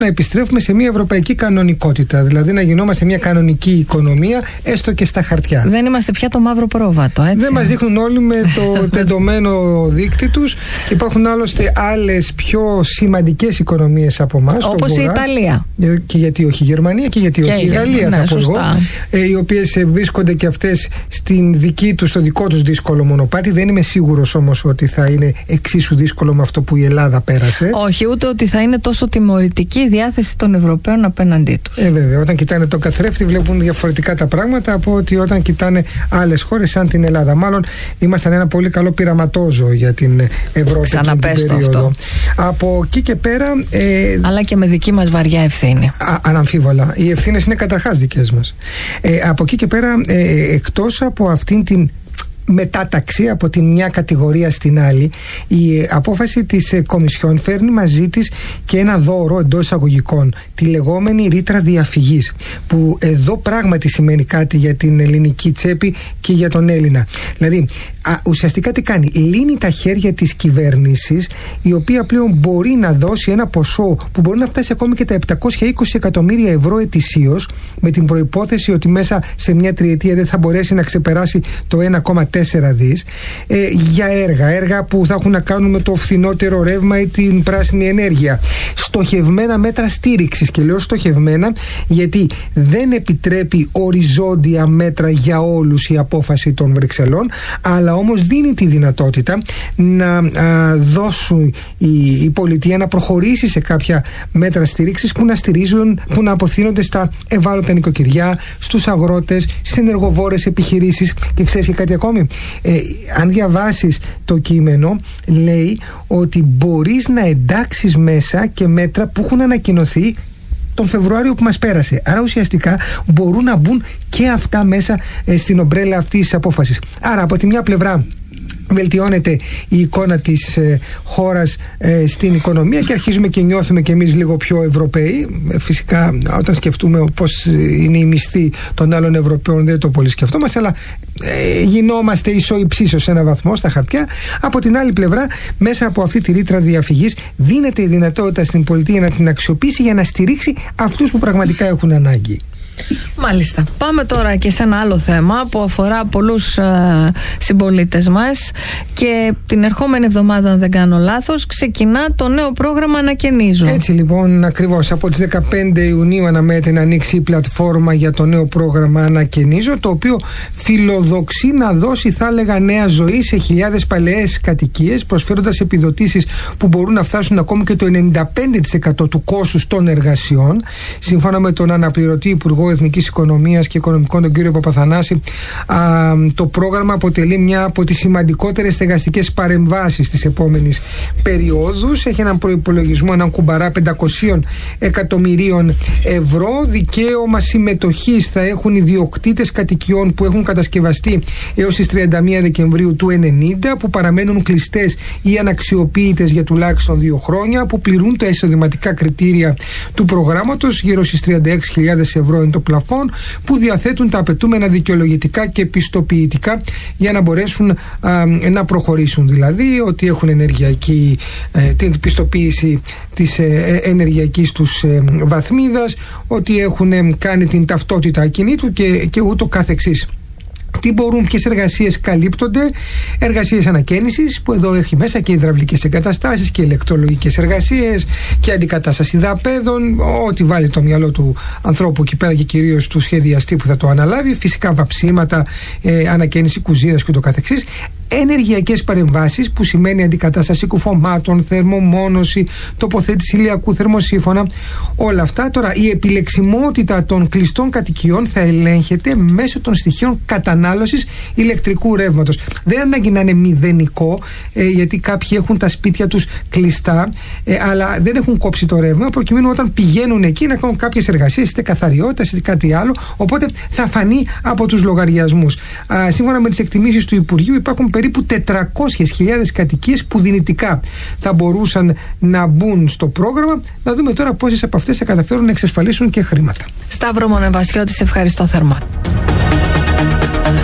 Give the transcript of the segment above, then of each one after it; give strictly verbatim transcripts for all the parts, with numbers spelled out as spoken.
να επιστρέφουμε σε μια ευρωπαϊκή κανονικότητα. Δηλαδή να γινόμαστε μια κανονική οικονομία, έστω και στα χαρτιά. Δεν είμαστε πια το μαύρο πρόβατο, έτσι. Δεν μας δείχνουν όλοι με το τεντωμένο δίκτυ τους. Υπάρχουν άλλωστε άλλες πιο σημαντικές οικονομίες από εμάς. Όπως η Ιταλία. Και γιατί όχι η Γερμανία και γιατί και όχι η Γαλλία, ναι, θα πω εγώ. Ε, οι οποίες βρίσκονται και αυτές στην δική τους, στο δικό τους δύσκολο μονοπάτι. Δεν είμαι σίγουρος όμως ότι θα είναι εξίσου δύσκολο με αυτό που η Ελλάδα πέρασε. Όχι, ούτε ότι θα είναι τόσο τιμωρητική η διάθεση των Ευρωπαίων απέναντί τους. Ε, βέβαια, όταν κοιτάνε τον καθρέφτη βλέπουν διαφορετικά τα πράγματα από ότι όταν κοιτάνε άλλες χώρες σαν την Ελλάδα. Μάλλον ήμασταν ένα πολύ καλό πειραματόζωο για την Ευρώπη εκείνη την περίοδο. Αυτό. Από εκεί και πέρα. Ε, Αλλά και με δική μας βαριά ευθύνη. Α, αναμφίβολα. Οι ευθύνες είναι καταρχάς δικές μας. Ε, από εκεί και πέρα, ε, εκτός από αυτήν την μετάταξη από τη μια κατηγορία στην άλλη, η απόφαση της ε, Κομισιόν φέρνει μαζί της και ένα δώρο εντός εισαγωγικών, τη λεγόμενη ρήτρα διαφυγής, που εδώ πράγματι σημαίνει κάτι για την ελληνική τσέπη και για τον Έλληνα. Δηλαδή, α, ουσιαστικά τι κάνει? Λύνει τα χέρια της κυβέρνησης, η οποία πλέον μπορεί να δώσει ένα ποσό που μπορεί να φτάσει ακόμη και τα επτακόσια είκοσι εκατομμύρια ευρώ ετησίως, με την προϋπόθεση ότι μέσα σε μια τριετία δεν θα μπορέσει να ξεπεράσει το ένα κόμμα τέσσερα δις, ε, για έργα, έργα που θα έχουν να κάνουν με το φθηνότερο ρεύμα ή την πράσινη ενέργεια. Στοχευμένα μέτρα στήριξης, και λέω στοχευμένα γιατί δεν επιτρέπει οριζόντια μέτρα για όλους η απόφαση των Βρυξελών, αλλά όμως δίνει τη δυνατότητα να α, δώσουν η, η πολιτεία να προχωρήσει σε κάποια μέτρα στήριξης που να στηρίζουν, που να απευθύνονται στα ευάλωτα νοικοκυριά, στους αγρότες, στις ενεργοβόρες επιχειρήσεις. Και ξέρεις και κάτι ακόμη? Ε, αν διαβάσεις το κείμενο, λέει ότι μπορείς να εντάξεις μέσα και μέτρα που έχουν ανακοινωθεί τον Φεβρουάριο που μας πέρασε. Άρα ουσιαστικά μπορούν να μπουν και αυτά μέσα ε, στην ομπρέλα αυτής της απόφασης. Άρα από τη μια πλευρά βελτιώνεται η εικόνα της ε, χώρας ε, στην οικονομία και αρχίζουμε και νιώθουμε και εμείς λίγο πιο Ευρωπαίοι. Ε, φυσικά όταν σκεφτούμε πώς είναι η μισθή των άλλων Ευρωπαίων δεν το πολύ σκεφτόμαστε, αλλά ε, γινόμαστε ισοϊψίσως σε ένα βαθμό στα χαρτιά. Από την άλλη πλευρά, μέσα από αυτή τη ρήτρα διαφυγής δίνεται η δυνατότητα στην πολιτεία να την αξιοποιήσει για να στηρίξει αυτούς που πραγματικά έχουν ανάγκη. Μάλιστα. Πάμε τώρα και σε ένα άλλο θέμα που αφορά πολλούς ε, συμπολίτες μας, και την ερχόμενη εβδομάδα, αν δεν κάνω λάθος, ξεκινά το νέο πρόγραμμα Ανακαινίζω. Έτσι λοιπόν, ακριβώς. Από τις δεκαπέντε Ιουνίου αναμένεται να ανοίξει η πλατφόρμα για το νέο πρόγραμμα Ανακαινίζω, το οποίο φιλοδοξεί να δώσει, θα έλεγα, νέα ζωή σε χιλιάδες παλαιές κατοικίες, προσφέροντας επιδοτήσεις που μπορούν να φτάσουν ακόμη και το ενενήντα πέντε τοις εκατό του κόστους των εργασιών. Σύμφωνα με τον αναπληρωτή Υπουργό Εθνικής Οικονομίας και Οικονομικών, τον κύριο Παπαθανάση, α, το πρόγραμμα αποτελεί μια από τις σημαντικότερες στεγαστικές παρεμβάσεις της επόμενης περίοδους. Έχει έναν προϋπολογισμό, έναν κουμπαρά πεντακόσια εκατομμυρίων ευρώ. Δικαίωμα συμμετοχής θα έχουν οι ιδιοκτήτες κατοικιών που έχουν κατασκευαστεί έως τις τριάντα μία Δεκεμβρίου του ενενήντα, που παραμένουν κλειστές ή αναξιοποιητές για τουλάχιστον δύο χρόνια, που πληρούν τα εισοδηματικά κριτήρια του προγράμματος, γύρω στις τριάντα έξι χιλιάδες ευρώ είναι το πλαφόν, που διαθέτουν τα απαιτούμενα δικαιολογητικά και πιστοποιητικά για να μπορέσουν α, να προχωρήσουν. Δηλαδή ότι έχουν ενεργειακή, ε, την πιστοποίηση της ε, ενεργειακής τους ε, βαθμίδας, ότι έχουν ε, κάνει την ταυτότητα ακινήτου και, και ούτω καθεξής. Τι μπορούν, ποιες εργασίες καλύπτονται? Εργασίες ανακαίνησης, που εδώ έχει μέσα και υδραυλικές εγκαταστάσεις και ηλεκτρολογικές εργασίες και αντικατάσταση δαπέδων, ό,τι βάλει το μυαλό του ανθρώπου εκεί πέρα και κυρίως του σχεδιαστή που θα το αναλάβει. Φυσικά βαψίματα, ε, ανακαίνιση κουζίνας και το καθεξής. Ενεργειακές παρεμβάσεις, που σημαίνει αντικατάσταση κουφωμάτων, θερμομόνωση, τοποθέτηση ηλιακού θερμοσύφωνα. Όλα αυτά. Τώρα, η επιλεξιμότητα των κλειστών κατοικιών θα ελέγχεται μέσω των στοιχείων κατανάλωσης ηλεκτρικού ρεύματος. Δεν ανάγκη να είναι μηδενικό, ε, γιατί κάποιοι έχουν τα σπίτια τους κλειστά, ε, αλλά δεν έχουν κόψει το ρεύμα, προκειμένου όταν πηγαίνουν εκεί να κάνουν κάποιες εργασίες, είτε καθαριότητα είτε κάτι άλλο. Οπότε θα φανεί από τους λογαριασμούς. Α, σύμφωνα με τις εκτιμήσεις του Υπουργείου, υπάρχουν περίπου τετρακόσιες χιλιάδες κατοικίες που δυνητικά θα μπορούσαν να μπουν στο πρόγραμμα. Να δούμε τώρα πόσες από αυτές θα καταφέρουν να εξασφαλίσουν και χρήματα. Σταύρο Μονεβασιώτη, σε ευχαριστώ θερμά.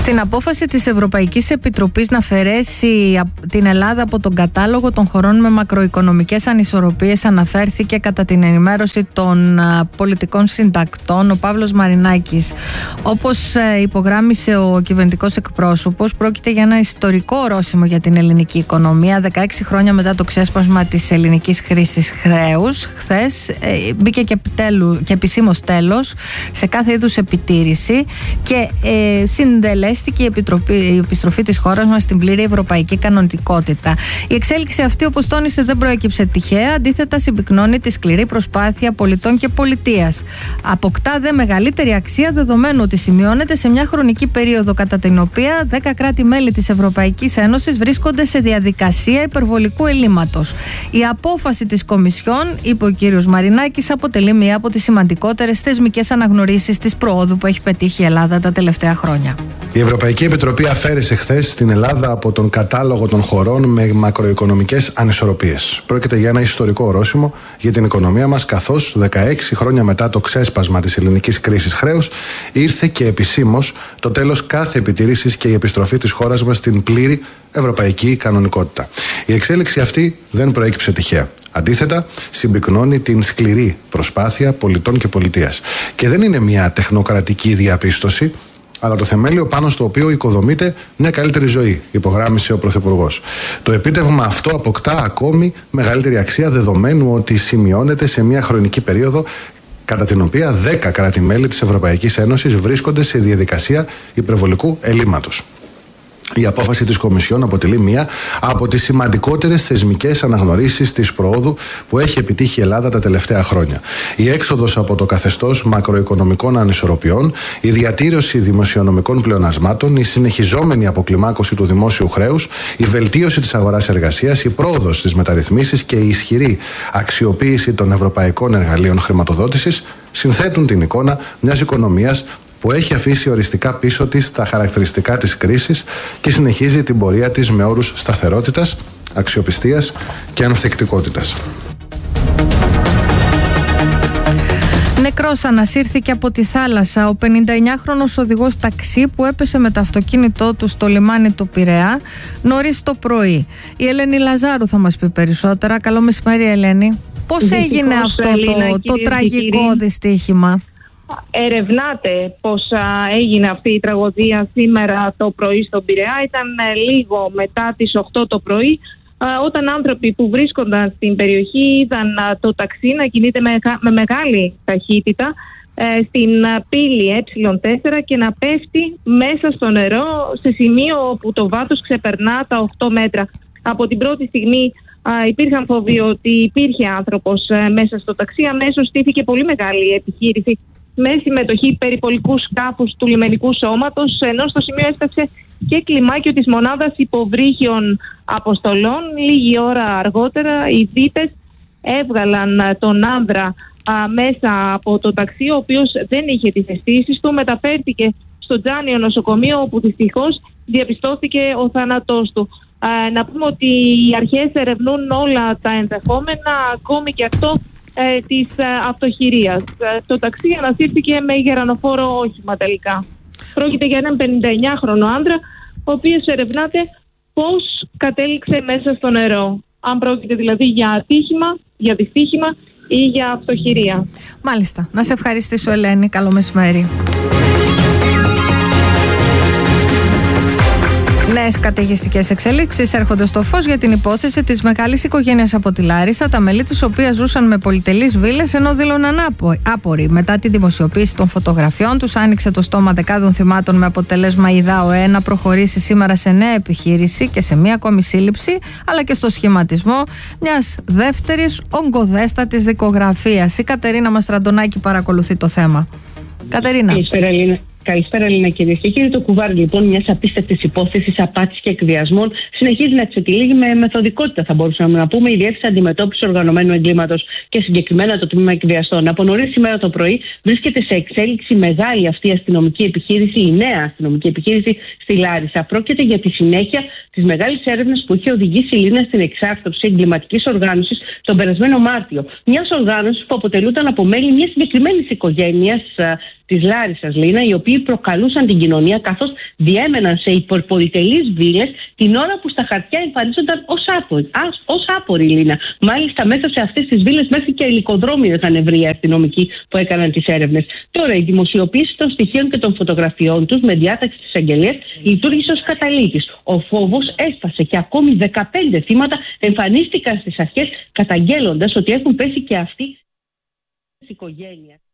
Στην απόφαση της Ευρωπαϊκής Επιτροπής να αφαιρέσει την Ελλάδα από τον κατάλογο των χωρών με μακροοικονομικές ανισορροπίες αναφέρθηκε κατά την ενημέρωση των πολιτικών συντακτών ο Παύλος Μαρινάκης. Όπως υπογράμμισε ο κυβερνητικός εκπρόσωπος, πρόκειται για ένα ιστορικό ορόσημο για την ελληνική οικονομία. δεκαέξι χρόνια μετά το ξέσπασμα της ελληνικής κρίσης χρέους, χθες μπήκε και, επιτέλου, και επισήμως τέλος σε κάθε είδους επιτήρηση και ε, συντελέστηκε η, επιτροπή, η επιστροφή της χώρας μας στην πλήρη ευρωπαϊκή κανονικότητα. Η εξέλιξη αυτή, όπως τόνισε, δεν προέκυψε τυχαία, αντίθετα συμπυκνώνει τη σκληρή προσπάθεια πολιτών και πολιτείας. Αποκτά δε μεγαλύτερη αξία δεδομένου ότι σημειώνεται σε μια χρονική περίοδο κατά την οποία δέκα κράτη-μέλη της Ευρωπαϊκής Ένωσης βρίσκονται σε διαδικασία υπερβολικού ελλείμματος. Η απόφαση της Κομισιόν, είπε ο κύριος Μαρινάκης, αποτελεί μία από τις σημαντικότερες θεσμικές αναγνωρίσεις της προόδου που έχει πετύχει η Ελλάδα τα τελευταία χρόνια. Η Ευρωπαϊκή Επιτροπή αφαίρεσε χθες την Ελλάδα από τον κατάλογο των χωρών με μακροοικονομικές ανισορροπίες. Πρόκειται για ένα ιστορικό ορόσημο για την οικονομία μας, καθώς δεκαέξι χρόνια μετά το ξέσπασμα της ελληνικής κρίσης χρέους ήρθε και επισήμως το τέλος κάθε επιτήρησης και η επιστροφή της χώρας μας στην πλήρη ευρωπαϊκή κανονικότητα. Η εξέλιξη αυτή δεν προέκυψε τυχαία. Αντίθετα, συμπυκνώνει την σκληρή προσπάθεια πολιτών και πολιτείας. Και δεν είναι μια τεχνοκρατική διαπίστωση, αλλά το θεμέλιο πάνω στο οποίο οικοδομείται μια καλύτερη ζωή, υπογράμμισε ο Πρωθυπουργός. Το επίτευγμα αυτό αποκτά ακόμη μεγαλύτερη αξία δεδομένου ότι σημειώνεται σε μια χρονική περίοδο κατά την οποία δέκα κράτη-μέλη της Ευρωπαϊκής Ένωσης βρίσκονται σε διαδικασία υπερβολικού ελλείμματος. Η απόφαση της Κομισιόν αποτελεί μία από τις σημαντικότερες θεσμικές αναγνωρίσεις της προόδου που έχει επιτύχει η Ελλάδα τα τελευταία χρόνια. Η έξοδος από το καθεστώς μακροοικονομικών ανισορροπιών, η διατήρηση δημοσιονομικών πλεονασμάτων, η συνεχιζόμενη αποκλιμάκωση του δημόσιου χρέους, η βελτίωση της αγοράς εργασίας, η πρόοδος στις μεταρρυθμίσεις και η ισχυρή αξιοποίηση των ευρωπαϊκών εργαλείων χρηματοδότησης συνθέτουν την εικόνα μιας οικονομίας που έχει αφήσει οριστικά πίσω της τα χαρακτηριστικά της κρίσης και συνεχίζει την πορεία της με όρους σταθερότητας, αξιοπιστίας και ανθεκτικότητας. Νεκρός ανασύρθηκε από τη θάλασσα ο πενηνταεννιάχρονος οδηγός ταξί που έπεσε με το αυτοκίνητό του στο λιμάνι του Πειραιά νωρίς το πρωί. Η Ελένη Λαζάρου θα μας πει περισσότερα. Καλό μεσημέρι, Ελένη. Πώς Δυστυχώς, έγινε αυτό Ελίνα, το, το τραγικό δυστύχημα? Ερευνάται πώς α, έγινε αυτή η τραγωδία σήμερα το πρωί στον Πειραιά. Ήταν α, λίγο μετά τις οκτώ το πρωί, α, όταν άνθρωποι που βρίσκονταν στην περιοχή είδαν α, το ταξί να κινείται με, με μεγάλη ταχύτητα ε, στην α, πύλη ε τέσσερα και να πέφτει μέσα στο νερό σε σημείο όπου το βάθος ξεπερνά τα οκτώ μέτρα. Από την πρώτη στιγμή α, υπήρχαν φόβοι ότι υπήρχε άνθρωπος α, μέσα στο ταξί. Αμέσως στήθηκε πολύ μεγάλη επιχείρηση με συμμετοχή περιπολικού σκάφους του λιμενικού σώματος, ενώ στο σημείο έφτασε και κλιμάκιο της μονάδας υποβρύχιων αποστολών. Λίγη ώρα αργότερα οι δίπες έβγαλαν τον άνδρα α, μέσα από το ταξί, ο οποίος δεν είχε τις αισθήσεις του, μεταφέρθηκε στο Τζάνιο νοσοκομείο, όπου δυστυχώς διαπιστώθηκε ο θάνατός του. Α, να πούμε ότι οι αρχές ερευνούν όλα τα ενδεχόμενα, ακόμη και αυτό Ε, της ε, αυτοχειρίας. Ε, το ταξί ανασύρθηκε με γερανοφόρο όχημα τελικά. Πρόκειται για έναν πενηνταεννιάχρονο άντρα, ο οποίος ερευνάται πώς κατέληξε μέσα στο νερό. Αν πρόκειται δηλαδή για ατύχημα, για δυστύχημα ή για αυτοχειρία. Μάλιστα. Να σε ευχαριστήσω, Ελένη. Καλό μεσημέρι. Νέες καταιγιστικές εξελίξεις έρχονται στο φως για την υπόθεση της μεγάλης οικογένειας από τη Λάρισα, τα μέλη της οποίας ζούσαν με πολυτελείς βίλες ενώ δήλωναν άποροι. Μετά τη δημοσιοποίηση των φωτογραφιών τους, άνοιξε το στόμα δεκάδων θυμάτων με αποτέλεσμα η ΔΑΟΕ να προχωρήσει σήμερα σε νέα επιχείρηση και σε μία ακόμη σύλληψη, αλλά και στο σχηματισμό μιας δεύτερης ογκοδέστατης δικογραφίας. Η Κατερίνα Μαστραντονάκη παρακολουθεί το θέμα. Κατερίνα. Καλησπέρα, Ελίνα. Καλησπέρα, Έλληνα, κυρίες και κύριοι. Το κουβάρι λοιπόν μιας απίστευτης υπόθεσης απάτης και εκβιασμών συνεχίζει να εξετυλίγει με μεθοδικότητα, θα μπορούσαμε να πούμε, η Διεύθυνση Αντιμετώπισης Οργανωμένου Εγκλήματος και συγκεκριμένα το Τμήμα Εκβιαστών. Από νωρίς σήμερα το πρωί βρίσκεται σε εξέλιξη μεγάλη αυτή η αστυνομική επιχείρηση, η νέα αστυνομική επιχείρηση στη Λάρισα. Πρόκειται για τη συνέχεια της μεγάλης έρευνας που είχε οδηγήσει η Λίνα στην εξάρτηση εγκληματικής οργάνωσης τον περασμένο Μάρτιο. Μιας οργάνωσης που αποτελούταν από μέλη μιας συγκεκριμένης οικογένειας της Λάρισσας, Λίνα, οι οποίοι οποίοι προκαλούσαν την κοινωνία καθώς διέμεναν σε υπερπολιτελείς βίλες την ώρα που στα χαρτιά εμφανίζονταν ως άποροι, ως άποροι Λίνα. Μάλιστα μέσα σε αυτές τις βίλες μέχρι και ελικοδρόμοι είχαν βρει οι αστυνομικοί που έκαναν τις έρευνες. Τώρα η δημοσιοποίηση των στοιχείων και των φωτογραφιών τους με διάταξη της αγγελίας λειτουργήσε ως καταλήτης. Ο φόβος έφτασε και ακόμη δεκαπέντε θύματα εμφανίστηκαν στις αρχές καταγγέλλοντας ότι έχουν πέσει και αυτοί της οικογένειας.